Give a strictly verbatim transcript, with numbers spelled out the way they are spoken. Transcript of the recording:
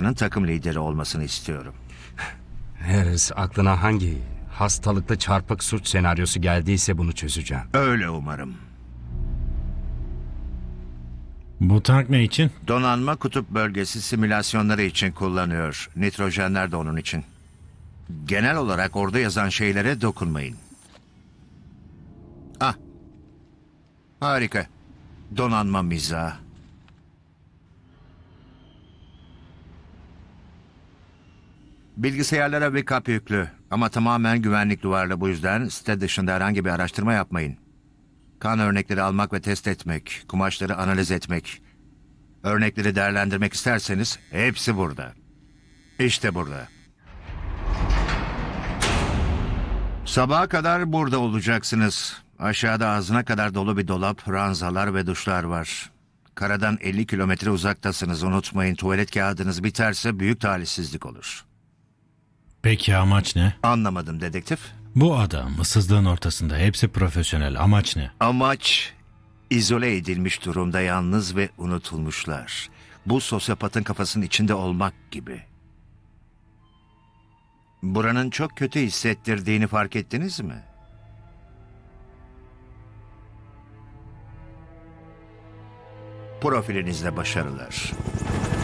harekatının takım lideri olmasını istiyorum. Harris, aklına hangi hastalıklı çarpık suç senaryosu geldiyse bunu çözeceğim. Öyle umarım. Bu tank ne için? Donanma kutup bölgesi simülasyonları için kullanıyor. Nitrojenler de onun için. Genel olarak orada yazan şeylere dokunmayın. Ah. Harika. Donanma mizahı. Bilgisayarlara backup yüklü ama tamamen güvenlik duvarlı, bu yüzden site dışında herhangi bir araştırma yapmayın. Kan örnekleri almak ve test etmek, kumaşları analiz etmek, örnekleri değerlendirmek isterseniz hepsi burada. İşte burada. Sabaha kadar burada olacaksınız. Aşağıda ağzına kadar dolu bir dolap, ranzalar ve duşlar var. Karadan elli kilometre uzaktasınız, unutmayın. Tuvalet kağıdınız biterse büyük talihsizlik olur. Peki amaç ne? Anlamadım dedektif. Bu adam ıssızlığın ortasında, hepsi profesyonel. Amaç ne? Amaç izole edilmiş durumda, yalnız ve unutulmuşlar. Bu sosyopatın kafasının içinde olmak gibi. Buranın çok kötü hissettirdiğini fark ettiniz mi? Profilinizde başarılar.